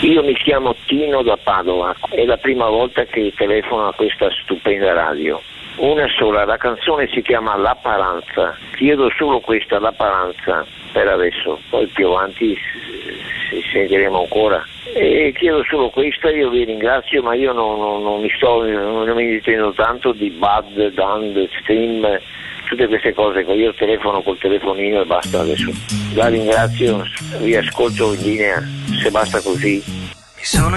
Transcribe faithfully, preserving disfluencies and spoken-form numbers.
Io mi chiamo Tino da Padova, è la prima volta che telefono a questa stupenda radio. Una sola, la canzone si chiama La Paranza, chiedo solo questa, La Paranza, per adesso, poi più avanti si sentiremo ancora. E chiedo solo questa, io vi ringrazio, ma io non, non, non mi sto, non mi intendo tanto di Bud, Dund, Stream, tutte queste cose, io telefono col telefonino e basta adesso. La ringrazio, vi ascolto in linea, se basta così. Mi sono